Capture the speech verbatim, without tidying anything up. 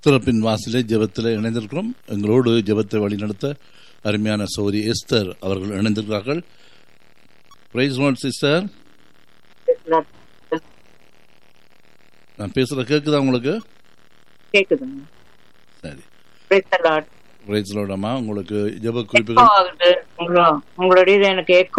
திறப்பின் வாசலே ஜெபத்தில் இணைந்திருக்கிறோம். எங்களோடு ஜெபத்தை வழிநடத்த அருமையான சௌரி எஸ்தர் அவர்கள் இணைந்திருக்கிறார்கள். Price Lord sister. நான் பேசுற கேக்குதா உங்களுக்கு? கேக்குதுங்க. சரி, praise the Lord. Price Lord அம்மா. உங்களுக்கு ஜெப குறிப்புகள் உங்களுடைய எனக்கு